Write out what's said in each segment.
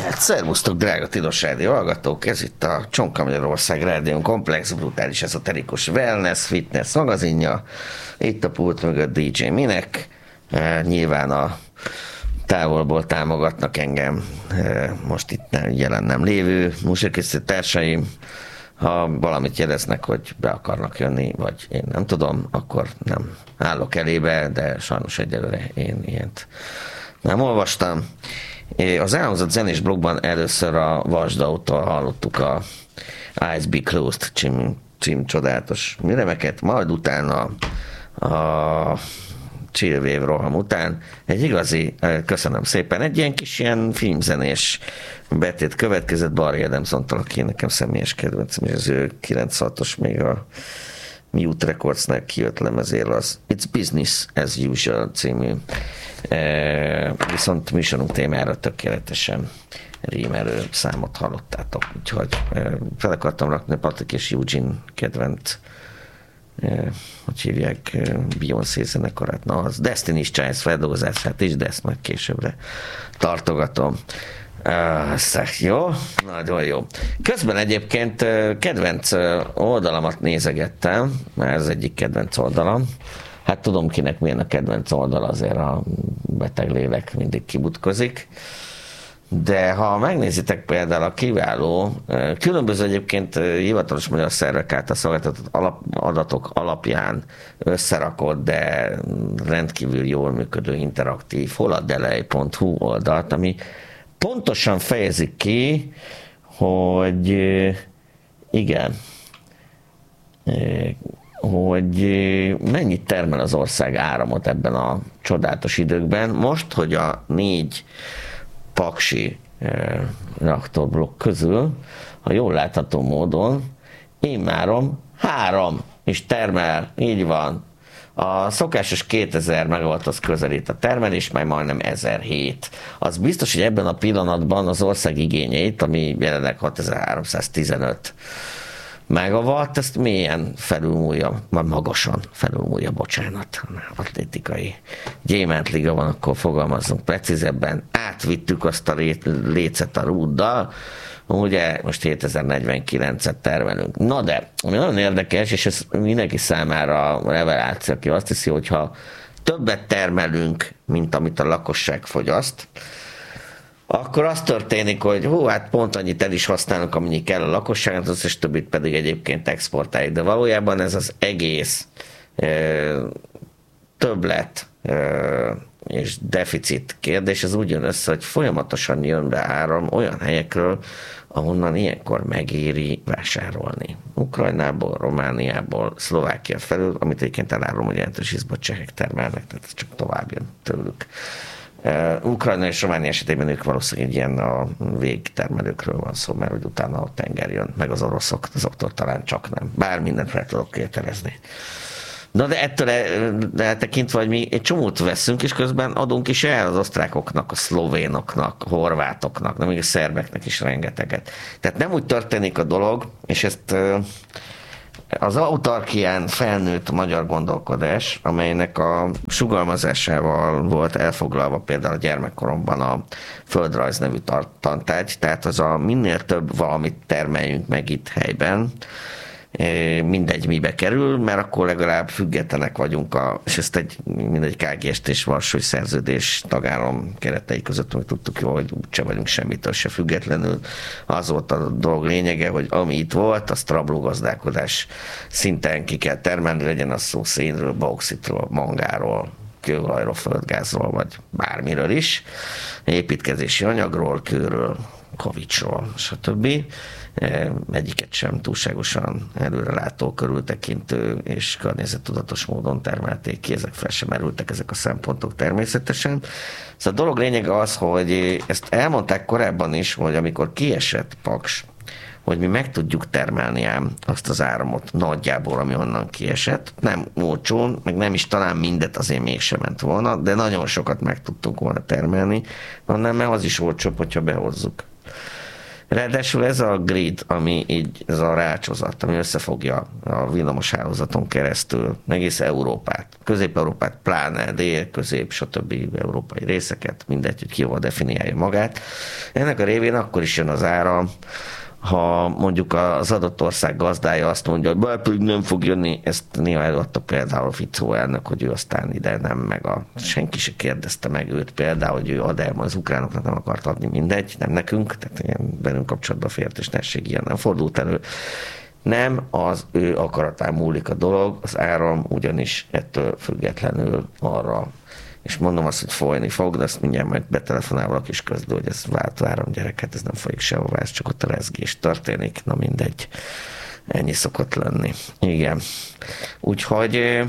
Szervusztok, drága Tilos Rádió hallgatók! Ez itt a Csonka Magyarország Rádión komplex, brutális, ezoterikus wellness, fitness magazinja. Itt a pult mögött DJ Minek. Nyilván a távolból támogatnak engem most itt jelen nem lévő műsorkészítő társaim. Ha valamit jeleznek, hogy be akarnak jönni, vagy én nem tudom, akkor nem állok elébe, de sajnos egyelőre én ilyet nem olvastam. Az elhangzott zenés blogban először a Vasdautól hallottuk a Eyes Be Closed cím csodálatos műremeket, majd utána a Chill Wave roham után egy igazi, köszönöm szépen, egy ilyen kis ilyen filmzenés betét következett Barry Adamson-tól, aki nekem személyes kedvencem, és az ő 96-os még a Mute Recordsnál kijött lemezéről az It's Business as Usual című, viszont műsorunk témára tökéletesen rímelő számot hallottátok, úgyhogy fel akartam rakni Patrik és Eugene kedvenc, hogy hívják, Beyoncé zenekarát, na az Destiny's Child feldolgozását is, de ezt majd későbbre tartogatom. Jó, nagyon jó. Közben egyébként kedvenc oldalamat nézegettem, mert ez egyik kedvenc oldalam. Hát tudom, kinek milyen a kedvenc oldal, azért a beteg lélek mindig kibutkozik. De ha megnézitek például a kiváló, különböző egyébként hivatalos magyar szervek által szolgáltatott adatok alapján összerakott, de rendkívül jól működő interaktív holadelej.hu oldalt, ami pontosan fejezik ki, hogy igen, hogy mennyit termel az ország áramot ebben a csodálatos időkben. Most, hogy a 4 paksi reaktorblokk közül, ha jól látható módon, immáron 3 is termel, így van. A szokásos 2000 megawatthoz közelít a termelés, majd majdnem 1007. Az biztos, hogy ebben a pillanatban az ország igényeit, ami jelenleg 6315 megawatt, ezt mélyen felülmúlja, vagy magasan felülmúlja, bocsánat, atlétikai gyémántliga van, akkor fogalmazzunk precízebben. Átvittük azt a lécet a rúddal, ugye most 7049-et termelünk. Na de, ami nagyon érdekes, és ez mindenki számára reveláció, aki azt hiszi, hogyha többet termelünk, mint amit a lakosság fogyaszt, akkor az történik, hogy hát pont annyit el is használunk, amennyi kell a lakosságnak, az összes többit pedig egyébként exportáljuk. De valójában ez az egész többlet és deficit kérdés, ez úgy jön össze, hogy folyamatosan jön be áram olyan helyekről, ahonnan ilyenkor megéri vásárolni. Ukrajnából, Romániából, Szlovákia felül, amit egyébként elárulom, hogy jelentős izbot csehek termelnek, tehát ez csak tovább jön tőlük. Ukrajna és Románia esetében ők valószínűleg ilyen a végtermelőkről van szó, mert hogy utána a tenger jön, meg az oroszok, azoktól talán csak nem. Bár mindent fel tudok kérdezni. Na de ettől eltekintve, hogy mi egy csomót veszünk, és közben adunk is el az osztrákoknak, a szlovénoknak, a horvátoknak, de még a szerbeknek is rengeteget. Tehát nem úgy történik a dolog, és ezt az autarkián felnőtt magyar gondolkodás, amelynek a sugalmazásával volt elfoglalva például a gyermekkoromban a földrajz nevű tantárgy, tehát az a minél több valamit termeljünk meg itt helyben, mindegy mibe kerül, mert akkor legalább függetlenek vagyunk, és ezt mindegy KGST és Varsói Szerződés tagállam keretei között, hogy tudtuk jól, hogy úgyse vagyunk semmitől se függetlenül. Az volt a dolog lényege, hogy ami itt volt, azt rablógazdálkodás szinten ki kell termelni, legyen az szó szénről, bauxitról, mangáról, kőolajról, földgázról, vagy bármiről is, építkezési anyagról, kőről, kavicsról, stb. Egyiket sem túlságosan előrelátó, körültekintő és környezettudatos módon termelték ki, ezek fel sem merültek ezek a szempontok természetesen. Szóval a dolog lényege az, hogy ezt elmondták korábban is, hogy amikor kiesett Paks, hogy mi meg tudjuk termelni ám azt az áramot nagyjából, ami onnan kiesett. Nem olcsón, meg nem is talán mindet azért mégsem ment volna, de nagyon sokat meg tudtunk volna termelni, hanem mert az is olcsóbb, hogyha behozzuk. Ráadásul ez a grid, ami így, ez a rácsozat, ami összefogja a villamos hálózaton keresztül egész Európát, Közép-Európát, pláne dél, közép, stb. Európai részeket, mindegy, hogy ki hova definiálja magát. Ennek a révén akkor is jön az áram, ha mondjuk az adott ország gazdája azt mondja, hogy pedig nem fog jönni, ezt néha előadta például Ficó elnök, hogy ő aztán ide nem, senki se kérdezte meg őt például, hogy ő ad el, az ukránoknak nem akart adni, mindegy, nem nekünk, tehát ilyen velünk kapcsolatban féltésnesség ilyen nem fordult elő. Nem az ő akaratán múlik a dolog, az áram ugyanis ettől függetlenül arra, és mondom azt, hogy folyni fog, de azt mindjárt majd betelefonál valaki is közlő, hogy ez váltó áramgyerek, hát ez nem folyik sehová, ez csak ott a rezgés történik, na mindegy, ennyi szokott lenni. Igen. Úgyhogy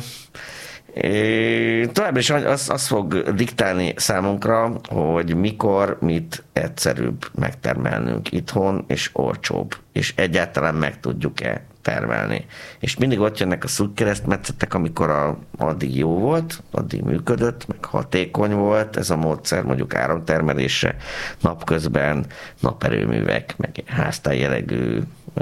továbbra is az fog diktálni számunkra, hogy mikor mit egyszerűbb megtermelnünk itthon, és olcsóbb, és egyáltalán meg tudjuk-e termelni. És mindig ott jönnek a szűk keresztmetszetek, amikor addig jó volt, addig működött, meg hatékony volt ez a módszer, mondjuk áramtermelésre, napközben naperőművek, meg háztály jellegű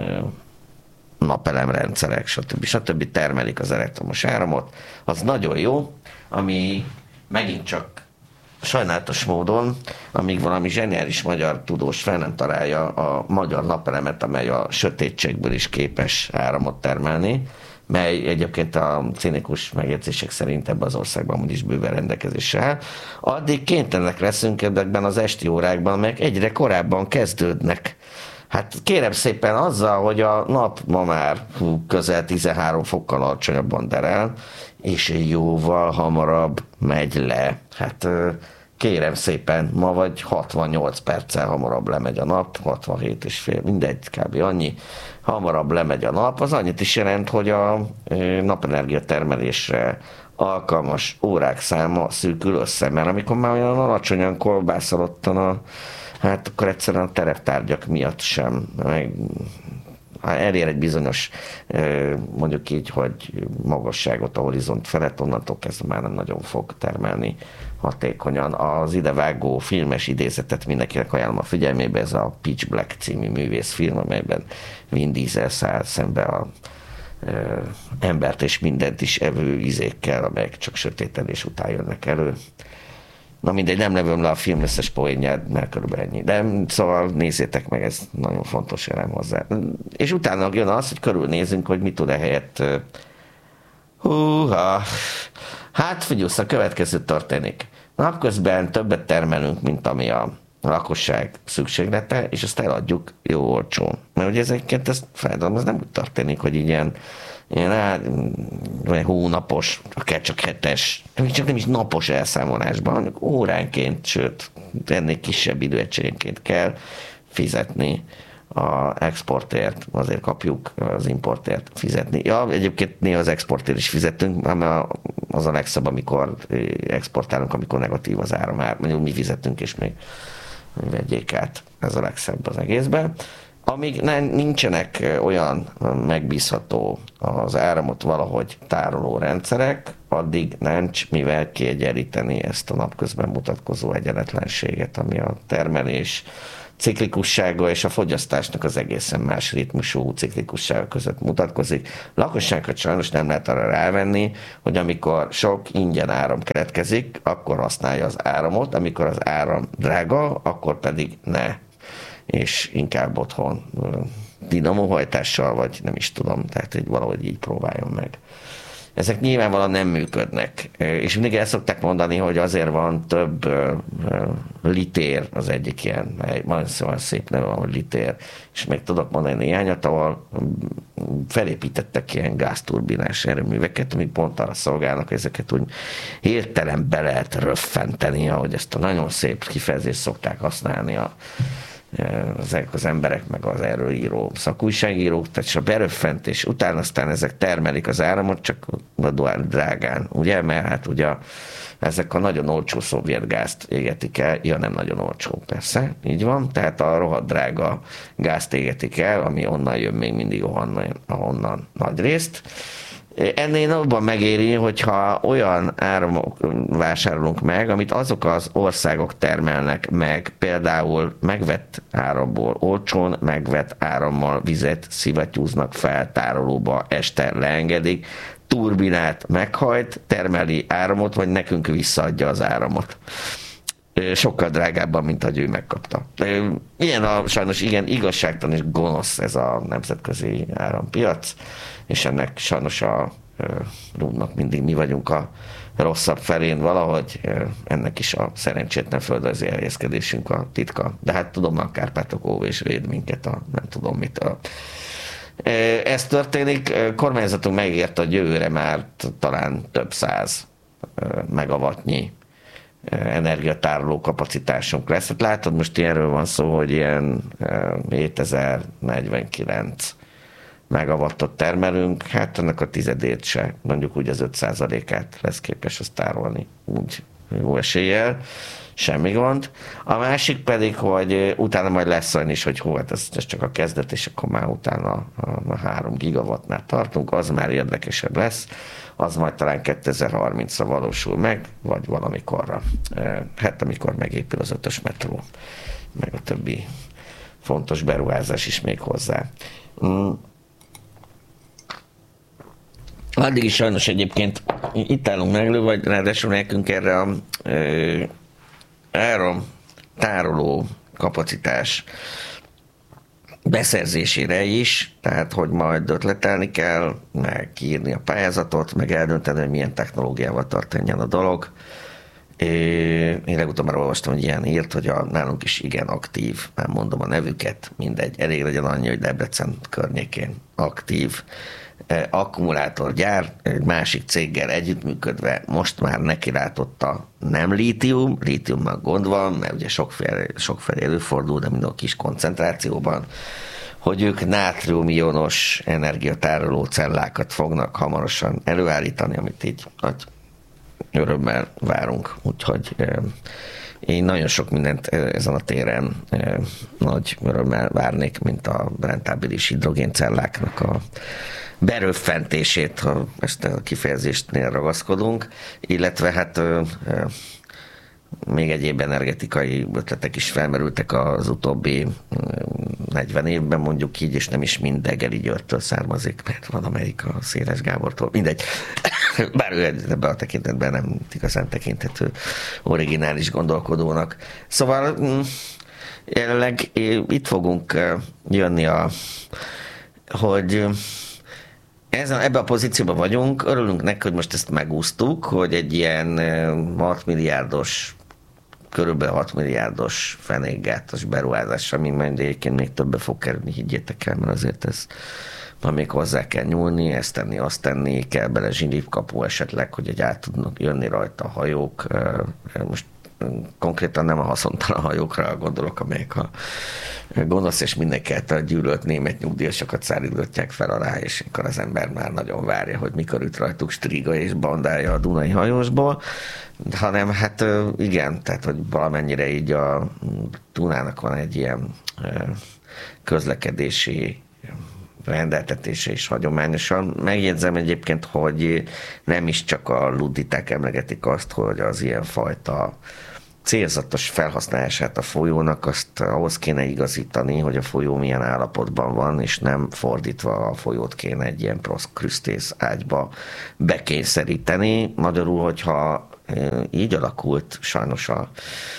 napelemrendszerek, stb. Termelik az elektromos áramot. Az nagyon jó, ami megint csak sajnálatos módon, amíg valami zseniális magyar tudós fel nem találja a magyar napelemet, amely a sötétségből is képes áramot termelni, mely egyébként a cinikus megjegyzések szerint ebben az országban úgyis bőven rendelkezésre áll, addig kénytelenek leszünk ebben az esti órákban, amelyek egyre korábban kezdődnek. Hát kérem szépen azzal, hogy a nap ma már közel 13 fokkal alacsonyabban derel, és jóval hamarabb megy le. Hát kérem szépen, ma vagy 68 perccel hamarabb lemegy a nap, 67 és fél, mindegy, kb. Annyi hamarabb lemegy a nap, az annyit is jelent, hogy a napenergia termelésre alkalmas órák száma szűkül össze, mert amikor már olyan alacsonyan kolbászolottan hát akkor egyszerűen a tereptárgyak miatt sem elér egy bizonyos, mondjuk így, hogy magasságot a horizont felett, onnantól kezdve már nem nagyon fog termelni hatékonyan. Az idevágó filmes idézetet mindenkinek ajánlom a figyelmébe, ez a Pitch Black című művészfilm, amelyben Vin Diesel száll szembe a embert és mindent is evő izékkel, amelyek csak sötétedés után jönnek elő. Na mindegy, nem levőm le a film összes poénját, mert körülbelül ennyi. De szóval nézzétek meg, ez nagyon fontos elem hozzá. És utána jön az, hogy körülnézünk, hogy mit tud ehelyett. Hát figyelj, a következő történik. Napközben többet termelünk, mint ami a lakosság szükséglete, és azt eladjuk jó olcsón. Mert ugye ezeket ezt feladom, ez nem úgy történik, hogy ilyen hónapos, akár csak hetes, csak nem is napos elszámolásban, hanem óránként, sőt, ennél kisebb időegységenként kell fizetni az exportért, azért kapjuk az importért fizetni. Ja, egyébként néha az exportért is fizetünk, mert az a legszebb, amikor exportálunk, amikor negatív az áramár. Mondjuk mi fizetünk, és még vegyék át. Ez a legszebb az egészben. Amíg nincsenek olyan megbízható az áramot valahogy tároló rendszerek, addig nincs mivel kiegyenlíteni ezt a napközben mutatkozó egyenletlenséget, ami a termelés ciklikussága és a fogyasztásnak az egészen más ritmusú ciklikussága között mutatkozik. Lakosságot sajnos nem lehet arra rávenni, hogy amikor sok ingyen áram keletkezik, akkor használja az áramot, amikor az áram drága, akkor pedig ne. És inkább otthon dinamóhajtással, vagy nem is tudom, tehát hogy valahogy így próbáljon meg. Ezek nyilvánvalóan nem működnek. És mindig el szokták mondani, hogy azért van több litér, az egyik ilyen, van szép neve van, hogy litér, és még tudok mondani néhányat, ahol felépítettek ilyen gázturbinás erőműveket, amik pont arra szolgálnak, hogy ezeket úgy hirtelen be lehet röffenteni, ahogy ezt a nagyon szép kifejezést szokták használni ezek az emberek, meg az erről író szakújságírók, tehát a beröffentés után aztán ezek termelik az áramot, csak a drágán, ugye? Mert hát ugye ezek a nagyon olcsó szovjet gázt égetik el, ja nem nagyon olcsó, persze, így van, tehát a rohadt drága gázt égetik el, ami onnan jön még mindig onnan nagy részt, Ennél abban megéri, hogyha olyan áramot vásárolunk meg, amit azok az országok termelnek meg, például megvett áramból olcsón, megvett árammal vizet szivattyúznak fel tárolóba, este leengedik, turbinát meghajt, termeli áramot, vagy nekünk visszaadja az áramot. Sokkal drágábban, mint ahogy ő megkapta. Sajnos igen, igazságtalan és gonosz ez a nemzetközi árampiac, és ennek sajnos a rúdnak mindig mi vagyunk a rosszabb felén valahogy, ennek is a szerencsétlen földrajzi elhelyezkedésünk a titka. De hát tudom, a Kárpátok óv és véd minket a nem tudom mitől. Ez történik, kormányzatunk megígérte, hogy jövőre már talán több 100 megawattnyi energiatároló kapacitásunk lesz. Hát látod, most ilyenről van szó, hogy ilyen 7049 megawattot termelünk, hát ennek a tizedét se, mondjuk úgy az 5%-át lesz képes azt tárolni. Úgy jó eséllyel, semmi gond. A másik pedig, hogy utána majd lesz olyan is, hogy hát ez csak a kezdet, és akkor már utána a 3 gigawattnál tartunk, az már érdekesebb lesz, az majd talán 2030-ra valósul meg, vagy valamikorra. Hát amikor megépül az 5-ös metró, meg a többi fontos beruházás is még hozzá. Addig is sajnos egyébként itt állunk meglő, vagy ráadásul nekünk erre a áramtároló kapacitás beszerzésére is, tehát hogy majd ötletelni kell, meg kiírni a pályázatot, meg eldönteni, hogy milyen technológiával történjen a dolog. Én legutóbb már olvastam, hogy ilyen írt, hogy nálunk is igen aktív, nem mondom a nevüket, mindegy, elég legyen annyi, hogy Debrecen környékén aktív akkumulátorgyár egy másik céggel együttműködve most már nekilátotta nem lítiummal gond van, mert ugye sokfelé előfordul, de minden kis koncentrációban, hogy ők nátriumionos energiatároló cellákat fognak hamarosan előállítani, amit így nagy örömmel várunk. Úgyhogy én nagyon sok mindent ezen a téren nagy örömmel várnék, mint a rentábilis hidrogéncelláknak a beröffentését, ha ezt a kifejezésnél ragaszkodunk, illetve hát még egyéb energetikai ötletek is felmerültek az utóbbi 40 évben, mondjuk így, és nem is mind Degeli Györgytől származik, mert van amelyik a Széles Gábortól, mindegy. Bár ő ebben a tekintetben nem igazán tekinthető originális gondolkodónak. Szóval jelenleg itt fogunk jönni hogy ebben a pozícióban vagyunk, örülünk neki, hogy most ezt megúsztuk, hogy egy ilyen 6 milliárdos, körülbelül 6 milliárdos fenékgátos beruházás, ami majd egyébként még többe fog kerülni, higgyétek el, mert azért ez még hozzá kell nyúlni, ezt tenni, azt tenni, kell bele zsilipkapu esetleg, hogy egy át tudnak jönni rajta a hajók. Most konkrétan nem a haszontalan hajókra gondolok, amelyek a gonosz és mindenki által gyűlölt német nyugdíjasokat szállítgatják fel alá, és akkor az ember már nagyon várja, hogy mikor üt rajtuk striga és bandája a Dunai hajósból, hanem hát igen, tehát hogy valamennyire így a Dunának van egy ilyen közlekedési rendeltetése is hagyományosan. Megjegyzem egyébként, hogy nem is csak a ludditák emlegetik azt, hogy az ilyenfajta célzatos felhasználását a folyónak, azt ahhoz kéne igazítani, hogy a folyó milyen állapotban van, és nem fordítva a folyót kéne egy ilyen proszkrüsztész ágyba bekényszeríteni. Magyarul, hogyha így alakult sajnos a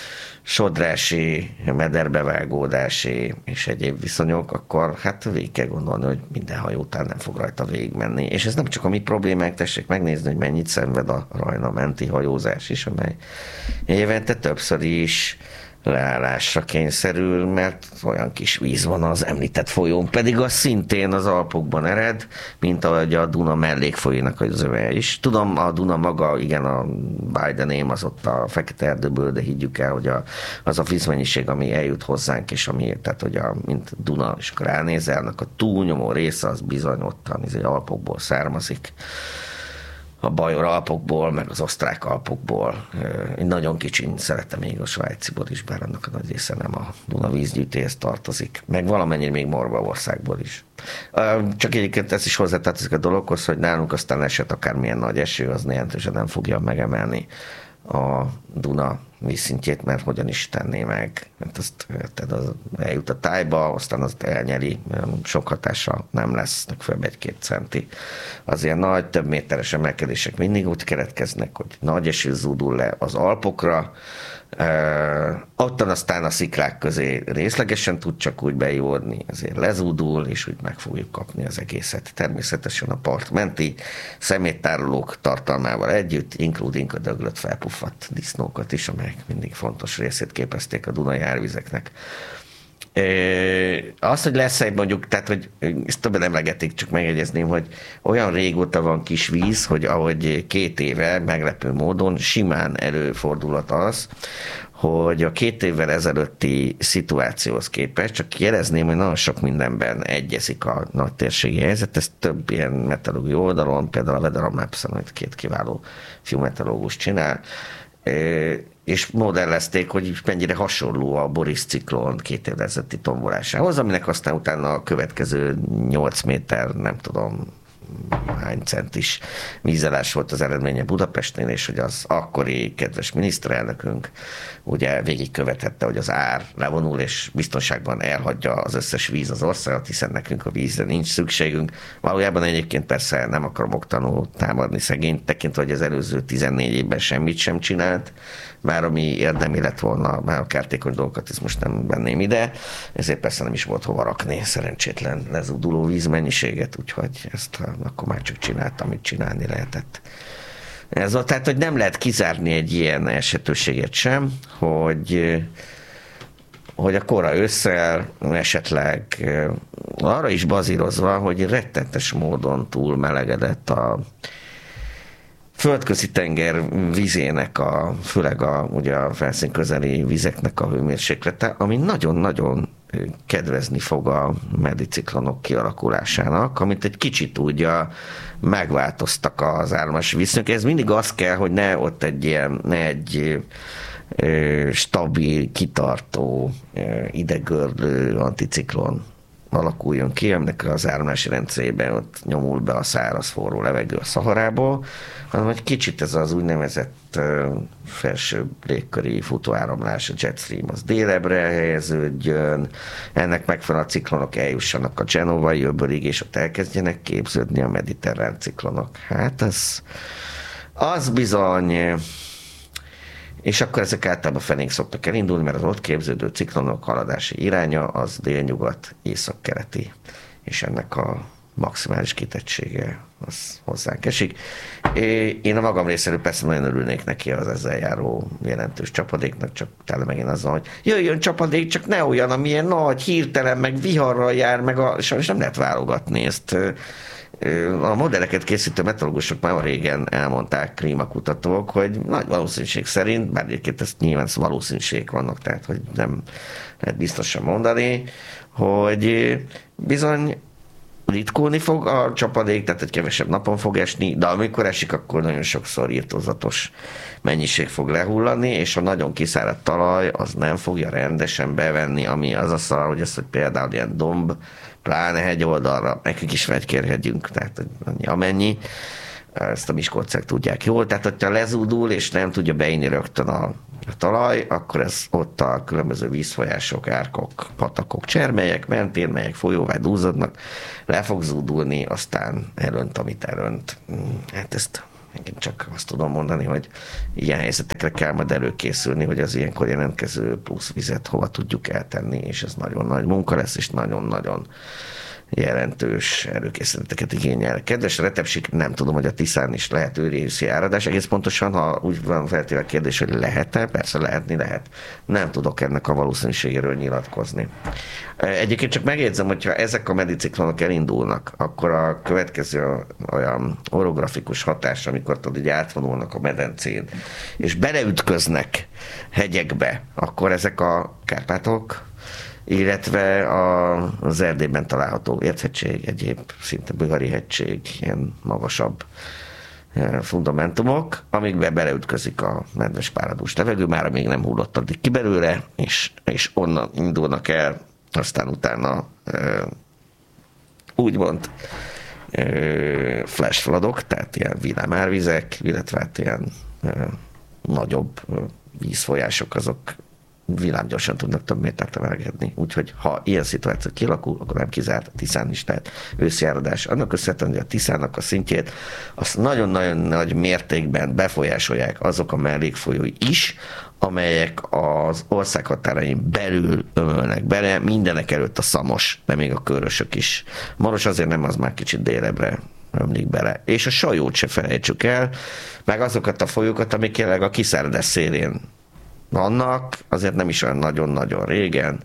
sodrási, mederbevágódási és egyéb viszonyok, akkor hát végig kell gondolni, hogy minden hajó után nem fog rajta végigmenni. És ez nem csak a mi problémák, tessék megnézni, hogy mennyit szenved a Rajna menti hajózás is, amely évente többször is leállásra kényszerül, mert olyan kis víz van az említett folyón, pedig az szintén az Alpokban ered, mint ahogy a Duna mellékfolyónak az öve is. Tudom, a Duna maga, igen, a Biden az ott a Fekete-erdőből, de higgyük el, hogy az a vízmennyiség, ami eljut hozzánk, és ami, tehát hogy mint Duna, és akkor ránézel, annak a túlnyomó része az bizony ott az Alpokból származik. a Bajor Alpokból, meg az osztrák Alpokból. Én nagyon kicsin szeretem még a svájciból is, bár annak a nagy része nem a Duna vízgyűjtéhez tartozik. Meg valamennyire még Morvaországból is. Csak egyébként ez is hozzátartozik a dologhoz, hogy nálunk aztán esett akármilyen nagy eső, az jelentősen nem fogja megemelni a Duna vízszintjét, mert hogyan is tenné meg. Mert azt eljut a tájba, aztán azt elnyeli, sok hatása nem lesz, legfeljebb 1-2 centi. Az ilyen nagy, több méteres emelkedések mindig úgy keletkeznek, hogy nagy eső zúdul le az Alpokra, ottan aztán a sziklák közé részlegesen tud csak úgy bejódni, ezért lezúdul, és úgy meg fogjuk kapni az egészet. Természetesen a partmenti szeméttárolók tartalmával együtt, including a döglött felpuffadt disznókat is, amelyek mindig fontos részét képezték a Dunai árvizeknek. Az, hogy lesz egy mondjuk, tehát, hogy ezt többen emlegetik, csak megjegyezném, hogy olyan régóta van kis víz, hogy ahogy 2 éve meglepő módon simán előfordulhat az, hogy a 2 évvel ezelőtti szituációhoz képest, csak jelezném, hogy nagyon sok mindenben egyezik a nagy térségi helyzet, ez több ilyen meteorológiai oldalon, például a Weather Maps-en, amit 2 kiváló fiúmeteorológus csinál, és modellezték, hogy mennyire hasonló a Boris ciklon 2 évvel ezelőtti tombolásához, aminek aztán utána a következő 8 méter, nem tudom hány centis vízállás volt az eredménye Budapesten, és hogy az akkori kedves miniszterelnökünk ugye végigkövethette, hogy az ár levonul, és biztonságban elhagyja az összes víz az országot, hiszen nekünk a vízre nincs szükségünk. Valójában egyébként persze nem akarom oktanul támadni szegényt, tekintve, hogy az előző 14 évben semmit sem csinált, bár ami érdemi lett volna, már a kártékony dolgokat ezt most nem venném ide, ezért persze nem is volt hova rakni szerencsétlen lezúduló vízmennyiséget, úgyhogy ezt akkor már csak csinált, amit csinálni lehetett. Ez volt, tehát, hogy nem lehet kizárni egy ilyen esetőséget sem, hogy a kora ősszel esetleg arra is bazírozva, hogy rettenetes módon túl melegedett a földközi tenger vízének, főleg ugye a felszín közeli vizeknek a hőmérséklete, ami nagyon-nagyon kedvezni fog a mediciklonok kialakulásának, amit egy kicsit úgy megváltoztak az áramlási viszonyok. Ez mindig az kell, hogy ne ott egy stabil, kitartó, idegörlő anticiklon alakuljon ki, aminek az áramlási rendszerében ott nyomul be a száraz forró levegő a Szaharából, hanem egy kicsit ez az úgynevezett felső légköri futóáramlás, a jetstream, az délebre helyeződjön, ennek megfelelően a ciklonok eljussanak a Genovai öbölig, és ott elkezdjenek képződni a mediterrán ciklonok. Hát az bizony. És akkor ezek általában fenék szoktak elindulni, mert az ott képződő ciklonok haladási iránya az délnyugat, északkeleti, és ennek a maximális kitettsége az hozzánk esik. Én a magam részéről persze nagyon örülnék neki az ezzel járó jelentős csapadéknak, csak tele megint azzal, hogy jöjjön csapadék, csak ne olyan, amilyen nagy, hirtelen, meg viharral jár, meg sajnos nem lehet válogatni ezt. A modelleket készítő meteorológusok már régen elmondták, klímakutatók, hogy nagy valószínűség szerint, bár egyébként ezt nyilván valószínűségek vannak, tehát hogy nem lehet biztosan mondani, hogy bizony ritkulni fog a csapadék, tehát egy kevesebb napon fog esni, de amikor esik, akkor nagyon sokszor írtózatos mennyiség fog lehullani, és a nagyon kiszáradt talaj az nem fogja rendesen bevenni, ami az a szar, hogy például ilyen domb, pláne hegyoldalra, nekünk is vegykérhegyünk, tehát amennyi, ezt a miskolciak tudják jól, tehát hogyha lezúdul, és nem tudja beínni rögtön a talaj, akkor ez ott a különböző vízfolyások, árkok, patakok, csermelyek mentén, melyek folyóvá dúzadnak, le fog zúdulni, aztán elönt, amit elönt. Hát ezt én csak azt tudom mondani, hogy ilyen helyzetekre kell majd előkészülni, hogy az ilyenkor jelentkező plusz vizet hova tudjuk eltenni, és ez nagyon nagy munka lesz, és nagyon-nagyon jelentős előkészületeket igényel. Kedves Retepsik, nem tudom, hogy a Tiszán is lehet őrészi áradás. Egész pontosan, ha úgy van feltéve a kérdés, hogy lehet-e, persze lehet. Nem tudok ennek a valószínűségéről nyilatkozni. Egyébként csak megjegyzem, hogyha ezek a mediciklonok elindulnak, akkor a következő olyan orografikus hatás, amikor tudod, hogy átvonulnak a medencén, és beleütköznek hegyekbe, akkor ezek a Kárpátok, illetve az Erdélyben található Érthegység, egyéb szinte Bihari hegység, ilyen magasabb fundamentumok, amikbe beleütközik a nedves páradús levegő, már még nem hullott addig ki belőle, és onnan indulnak el, aztán utána úgymond flash floodok, tehát ilyen villámárvizek, illetve hát ilyen nagyobb vízfolyások, azok villámgyorsan tudnak több métert emelkedni. Úgyhogy ha ilyen szituáció kialakul, akkor nem kizárt a Tiszán is, tehát ősziáradás. Annak köszönhetően, hogy a Tiszának a szintjét azt nagyon-nagyon nagy mértékben befolyásolják azok a mellékfolyói is, amelyek az ország határain belül ömölnek bele, mindenek előtt a Szamos, de még a Körösök is. Maros azért nem, az már kicsit délebbre ömlik bele. És a Sajót se felejtsük el, meg azokat a folyókat, amik jelenleg a kiszáradás szélén vannak, azért nem is olyan nagyon-nagyon régen,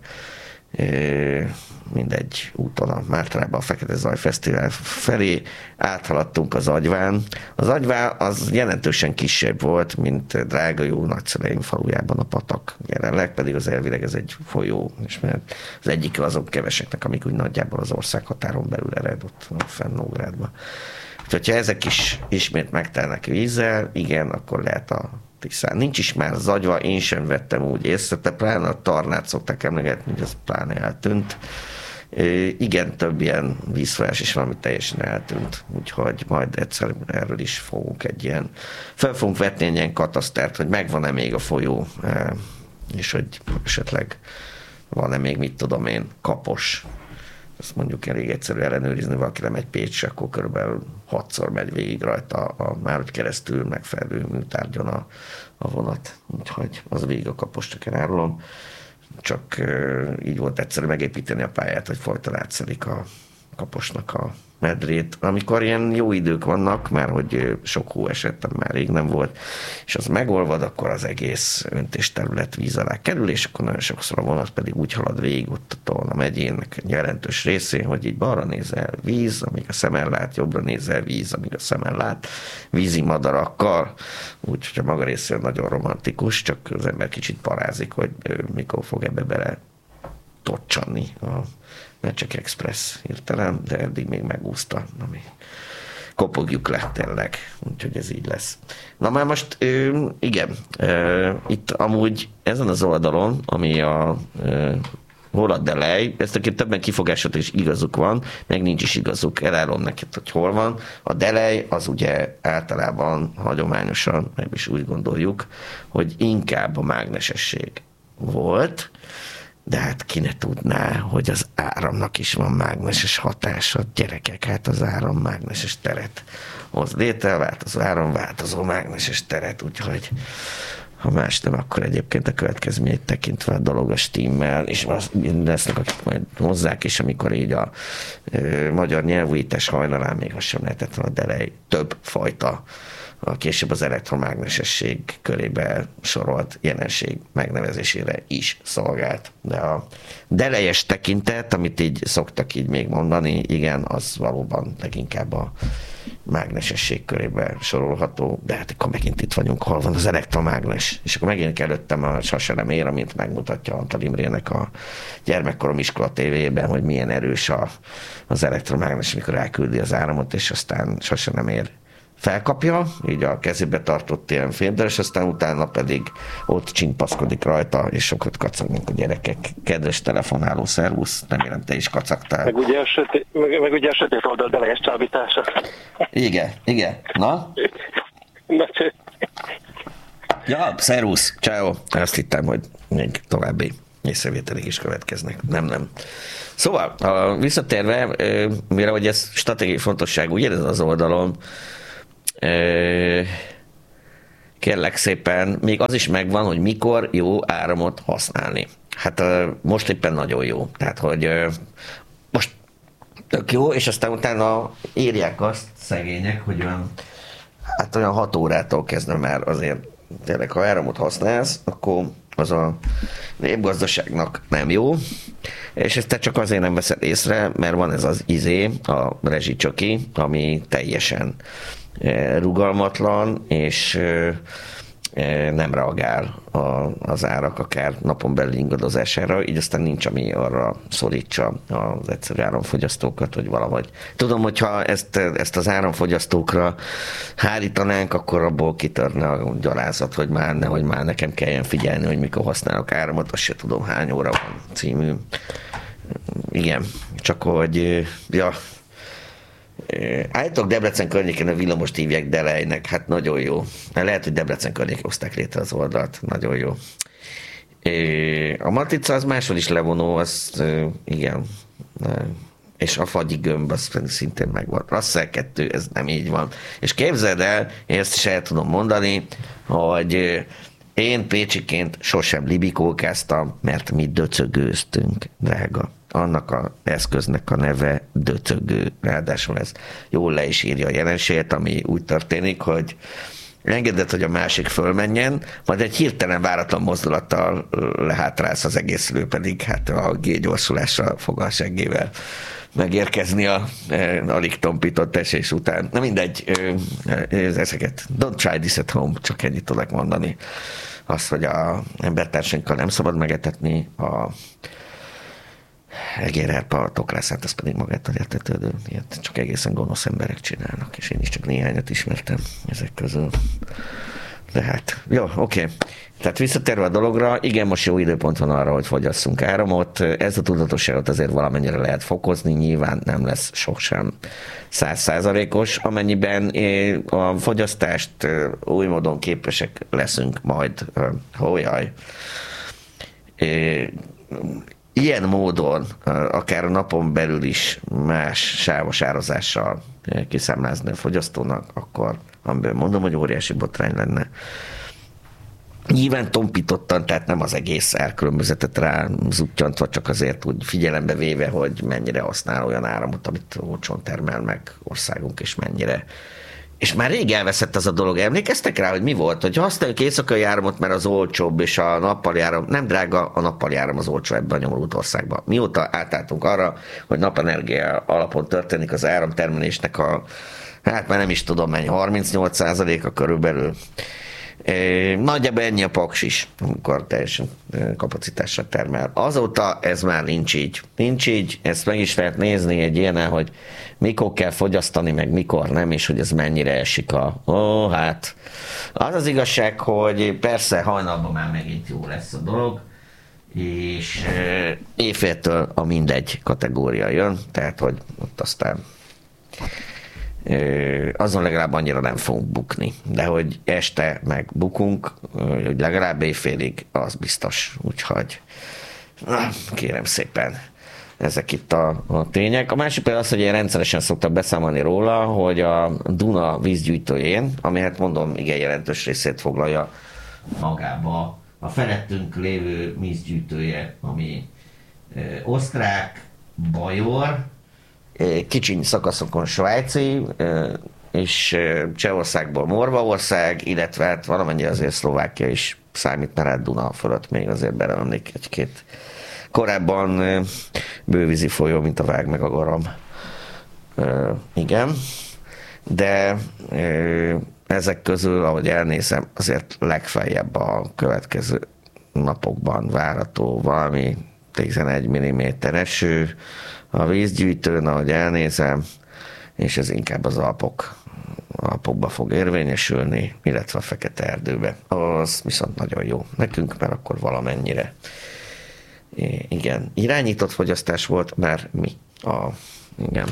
mindegy úton a Mártrában a Fekete Zaj Fesztivál felé áthaladtunk az Agyván. Az Agyván az jelentősen kisebb volt, mint Drágajó nagyszüleim falujában a patak jelenleg, pedig az elvileg ez egy folyó, és mert az egyik azok keveseknek, amik úgy nagyjából az ország határon belül ered ott fenn Nógrádban. Úgyhogy ha ezek is ismét megtelnek vízzel, igen, akkor lehet a Tiszán. Nincs is már Zagyva, én sem vettem úgy észre, de pláne a Tarnát szokták emlegetni, hogy az pláne eltűnt. Igen, több ilyen vízfolyás is van, ami teljesen eltűnt, úgyhogy majd egyszer erről is fogunk fel fogunk vetni egy ilyen katasztert, hogy megvan-e még a folyó, és hogy esetleg van-e még, mit tudom én, Kapos. Azt mondjuk elég egyszerű ellenőrizni, valaki lemegy Pécsre, akkor körülbelül 6-szor megy végig rajta a Márhogy keresztül megfelelő műtárgyon a vonat. Úgyhogy az végig a Kaposra kell árulom. Csak így volt egyszerű megépíteni a pályát, hogy folyton átszelik a Kaposnak a medrét. Amikor ilyen jó idők vannak, már hogy sok hó esett, már rég nem volt, és az megolvad, akkor az egész öntésterület víz alá kerül, és akkor nagyon sokszor a vonat pedig úgy halad végig ott a Tolna megyének egy jelentős részén, hogy így balra nézel víz, amíg a szemmel lát, jobbra nézel víz, amíg a szemmel lát, vízi madarakkal, úgyhogy a maga részéről nagyon romantikus, csak az ember kicsit parázik, hogy mikor fog ebbe bele tocsanni a Mecsek Express hirtelen, de eddig még megúszta, ami kopogjuk le tényleg, úgyhogy ez így lesz. Na már most, igen, itt amúgy ezen az oldalon, ami hol a Delej, ezt aki többen kifogásot is igazuk van, meg nincs is igazuk, elárulom neked, hogy hol van. A Delej az ugye általában hagyományosan, meg is úgy gondoljuk, hogy inkább a mágnesesség volt, de hát ki ne tudná, hogy az áramnak is van mágneses hatása. Gyerekek, hát az áram mágneses teret hoz létre, változó áram, változó mágneses teret, úgyhogy ha más nem, akkor egyébként a következményét tekintve a dolog a stimmel, és lesznek, akik majd hozzák, és amikor így a magyar nyelvújítás hajnalán még azt sem lehetett volna, de több fajta később az elektromágnesesség körébe sorolt jelenség megnevezésére is szolgált. De a delejes tekintet, amit így szoktak így még mondani, igen, az valóban leginkább a mágnesesség körébe sorolható, de hát akkor megint itt vagyunk, hol van az elektromágnes. És akkor megint előttem a Saselemér, amit megmutatja Antal Imrének a Gyermekkorom iskola tévéjében, hogy milyen erős az elektromágnes, mikor elküldi az áramot, és aztán Saselemér felkapja, így a kezébe tartott ilyen fémderes, aztán utána pedig ott csimpaszkodik rajta, és sokat kacagnak a gyerekek. Kedves telefonáló, szervusz, remélem te is kacagtál. Meg ugye a sötét oldal delejes csábítása. Igen. Na? Ja, szervusz, ciao. Azt hittem, hogy még további észrevételek is következnek. Nem. Szóval, visszatérve, mire hogy ez stratégiai fontosságú, ugye ez az oldalon, kérlek szépen, még az is megvan, hogy mikor jó áramot használni. Hát most éppen nagyon jó. Tehát, hogy most tök jó, és aztán utána írják azt szegények, hogy olyan 6 órától kezdve már azért tényleg, ha áramot használsz, akkor az a népgazdaságnak nem jó, és ezt te csak azért nem veszed észre, mert van ez az a rezsicsoki, ami teljesen rugalmatlan, és nem reagál az árak akár napon belül ingadozására, így aztán nincs, ami arra szorítsa az egyszerű áramfogyasztókat, hogy valahogy. Tudom, hogyha ezt az áramfogyasztókra hárítanánk, akkor abból kitörne a gyalázat, hogy nehogy már nekem kelljen figyelni, hogy mikor használok áramot, azt se tudom hány óra van című. Igen, csak hogy állítólag Debrecen környékén a villamost hívják Delejnek, hát nagyon jó. Lehet, hogy Debrecen környékén hozták létre az oldalt, nagyon jó. A matrica az máshol is levonó, az igen. És a fagyi gömb, az szintén megvan. Russell 2, ez nem így van. És képzeld el, én ezt is el tudom mondani, hogy én pécsiként sosem libikókáztam, mert mi döcögőztünk, drága. Annak az eszköznek a neve döcögő. Ráadásul ez jól le is írja a jelenséget, ami úgy történik, hogy engedett, hogy a másik fölmenjen, majd egy hirtelen váratlan mozdulattal lehátrálsz az egészről, pedig hát a G-gyorsulással fog a seggével megérkezni a alig tompított esés után. Na mindegy, ezeket don't try this at home, csak ennyit tudok mondani. Azt, hogy a embertársainkkal nem szabad megetetni, a egérherpa toklászát, az pedig magától értetődő. Ilyet csak egészen gonosz emberek csinálnak, és én is csak néhányat ismertem ezek közül. De hát, jó, oké. Tehát visszatérve a dologra, igen, most jó időpont van arra, hogy fogyasszunk áramot. Ez a tudatosságot azért valamennyire lehet fokozni, nyilván nem lesz sosem 100%-os, amennyiben a fogyasztást új módon képesek leszünk majd. Hójaj. Ilyen módon, akár a napon belül is más sávos árazással kiszámlázni a fogyasztónak, akkor amiből mondom, hogy óriási botrány lenne. Nyilván tompítottan, tehát nem az egész árkülönbözetet rá zuttyantva, csak azért úgy figyelembe véve, hogy mennyire használ olyan áramot, amit olcsón termel meg országunk, és mennyire. És már rég elveszett az a dolog. Emlékeztek rá, hogy mi volt? Hogy használjuk éjszakai áramot, mert az olcsóbb, és a nappali áram, nem drága, a nappali áram az olcsó ebben a nyomorult országban. Mióta átálltunk arra, hogy napenergia alapon történik az áramtermelésnek hát már nem is tudom mennyi, 38%-a körülbelül. Nagyjából ennyi a Paks is, amikor teljesen kapacitásra termel. Azóta ez már nincs így. Nincs így, ezt meg is lehet nézni egy ilyen, hogy mikor kell fogyasztani, meg mikor nem, és hogy ez mennyire esik hát az az igazság, hogy persze hajnalban már megint jó lesz a dolog, és éjféltől a mindegy kategória jön, tehát hogy ott aztán azon legalább annyira nem fogunk bukni. De hogy este meg bukunk, hogy legalább éjfélig, az biztos. Úgyhogy kérem szépen, ezek itt a tények. A másik például az, hogy én rendszeresen szoktam beszámolni róla, hogy a Duna vízgyűjtőjén, ami hát mondom, igen jelentős részét foglalja magába a felettünk lévő vízgyűjtője, ami osztrák, bajor, kicsiny szakaszokon svájci, és Csehországból Morvaország, illetve hát valamennyi azért Szlovákia is számít, mert hát Duna fölött még azért beleemlik egy-két korábban bővízi folyó, mint a Vág meg a Garam. Igen, de ezek közül, ahogy elnézem, azért legfeljebb a következő napokban várható valami 11 mm eső a vízgyűjtőn, ahogy elnézem, és ez inkább az Alpokba fog érvényesülni, illetve a Fekete Erdőbe. Az viszont nagyon jó nekünk, mert akkor valamennyire igen, irányított fogyasztás volt, mert mi igen.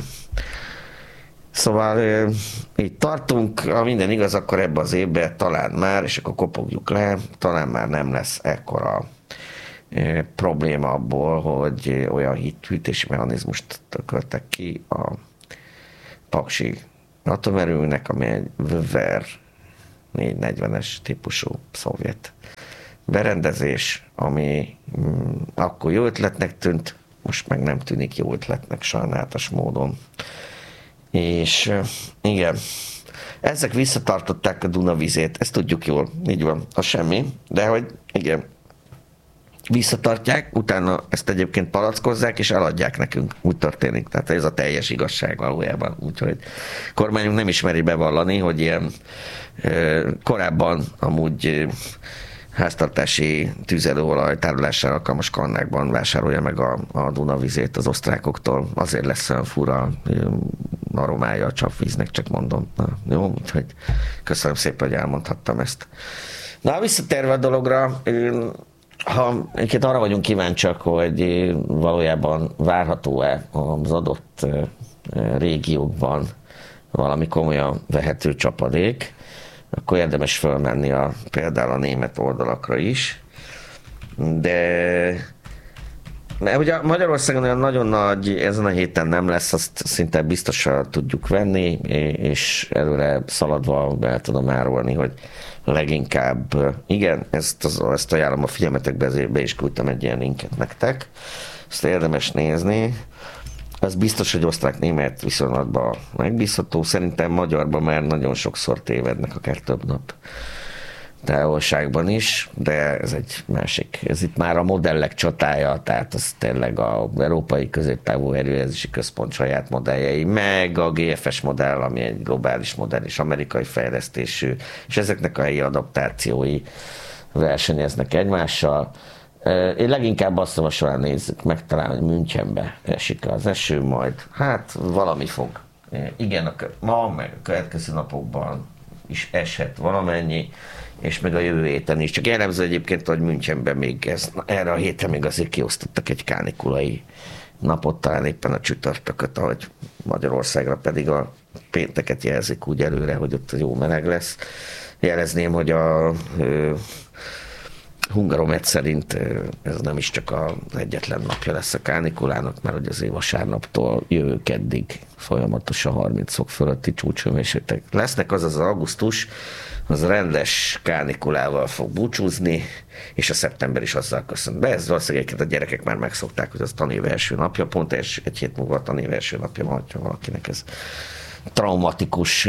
Szóval így tartunk, ha minden igaz, akkor ebbe az évben talán már, és akkor kopogjuk le, talán már nem lesz ekkora probléma abból, hogy olyan hűtési mechanizmust tököltek ki a paksi atomerőnek, ami egy VVER 440-es típusú szovjet berendezés, ami akkor jó ötletnek tűnt, most meg nem tűnik jó ötletnek sajnálatos módon. És igen, ezek visszatartották a Duna vizét, ezt tudjuk jól, így van, az semmi, de hogy igen, visszatartják, utána ezt egyébként palackozzák, és eladják nekünk. Úgy történik. Tehát ez a teljes igazság valójában. Úgyhogy kormányunk nem ismeri bevallani, hogy ilyen korábban amúgy háztartási tüzelőolaj tárolására alkalmas kannákban vásárolja meg a Dunavizét az osztrákoktól. Azért lesz olyan fura aromája a csapvíznek, csak mondom. Na, jó, úgyhogy köszönöm szépen, hogy elmondhattam ezt. Na, visszatérve a dologra, ha egyébként arra vagyunk kíváncsiak, hogy valójában várható-e az adott régiókban valami komolyan vehető csapadék, akkor érdemes fölmenni például a német oldalakra is. De mert ugye Magyarországon olyan nagyon nagy ezen a héten nem lesz, azt szinte biztosan tudjuk venni, és előre szaladva el tudom árulni, hogy leginkább, igen, ezt ajánlom a figyelmetekbe, ezért be is küldtem egy ilyen linket nektek. Ezt érdemes nézni. Az biztos, hogy osztrák-német viszonylatban megbízható. Szerintem magyarban már nagyon sokszor tévednek, akár több nap távolságban is, de ez egy másik. Ez itt már a modellek csatája, tehát az tényleg az Európai Középtávú Erőjelzési Központ saját modelljei, meg a GFS modell, ami egy globális modell és amerikai fejlesztésű, és ezeknek a helyi adaptációi versenyeznek egymással. Én leginkább azt javaslom, nézzük meg, talán, hogy Münchenbe esik az eső majd. Hát valami fog. Igen, ma, meg a következő napokban is eshet valamennyi, és meg a jövő héten is. Csak jellemző egyébként, hogy Münchenben még erre a héten még azért kiosztottak egy kánikulai napot, talán éppen a csütörtököt, ahogy Magyarországra pedig a pénteket jelzik úgy előre, hogy ott jó meleg lesz. Jelezném, hogy a Hungaromet szerint ez nem is csak az egyetlen napja lesz a kánikulának, mert hogy azért vasárnaptól jövő keddig folyamatosan 30 fok fölötti csúcshőmérsékletek lesznek, azaz az augusztus az rendes kánikulával fog búcsúzni, és a szeptember is azzal köszönt be. Ez valószínűleg a gyerekek már megszokták, hogy az tanév első napja, pont egy hét múlva a tanév első napja van, ha valakinek ez traumatikus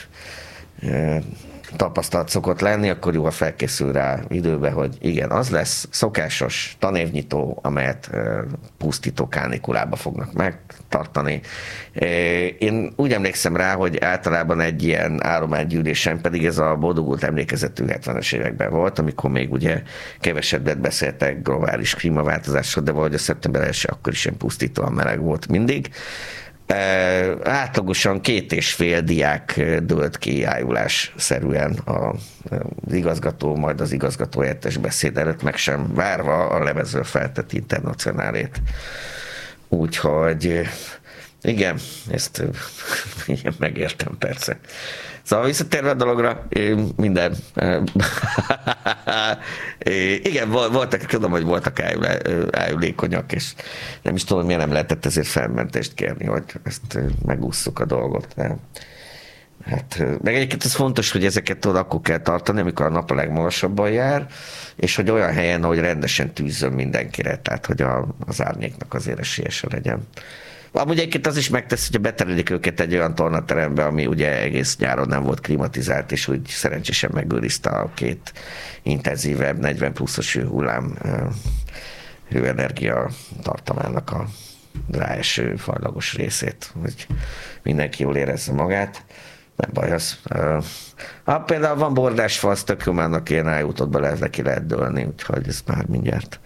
tapasztalat szokott lenni, akkor jó, ha felkészül rá időbe, hogy igen, az lesz szokásos tanévnyitó, amelyet pusztító kánikulába fognak megtartani. Én úgy emlékszem rá, hogy általában egy ilyen állománygyűlésen, pedig ez a boldogult emlékezetű 70-es években volt, amikor még ugye kevesebbet beszéltek globális klímaváltozásról, de valahogy a szeptember 1 akkor is ilyen pusztítóan meleg volt mindig. Átlagosan 2,5 diák dőlt ki ájulásszerűen az igazgató, majd az igazgatóhelyettes beszéd előtt, meg sem várva a levezről feltett internacionálét. Úgyhogy igen, ezt igen, megértem persze. Szóval visszatérve a dologra, minden. Igen, voltak, tudom, hogy voltak ájulékonyak, és nem is tudom, miért nem lehetett ezért felmentést kérni, hogy ezt megússzuk a dolgot. De, hát, meg egyébként ez fontos, hogy ezeket akkor kell tartani, amikor a nap a legmagasabban jár, és hogy olyan helyen, ahogy rendesen tűzzön mindenkire, tehát hogy az árnyéknak azért esélyese legyen. Amúgy egyébként az is megtesz, hogyha beterelik őket egy olyan tornaterembe, ami ugye egész nyáron nem volt klimatizált, és úgy szerencsésen megőrizte a két intenzívebb 40 pluszos hőhullám hőenergia tartamának a ráeső fajlagos részét, hogy mindenki jól érezze magát. Nem baj az. Például van bordásfa, az tök jó, már ilyen ájútotba neki lehet dőlni, úgyhogy ez már mindjárt.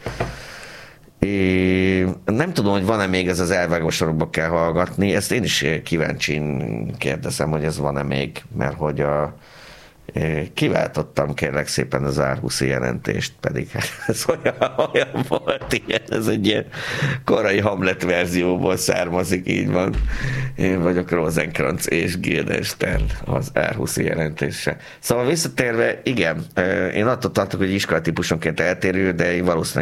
Nem tudom, hogy van-e még ez az elvágósorokba kell hallgatni, ezt én is kíváncsin kérdezem, hogy ez van-e még, mert hogy kiváltottam kérlek szépen az árhuszi jelentést, pedig ez olyan volt, ilyen, ez egy ilyen korai Hamlet verzióból származik, így van. Én vagyok Rosencrantz és Guildenstern az árhuszi jelentése. Szóval visszatérve, igen, én attól tartok, hogy iskolatípusonként eltérő, de én valószínűleg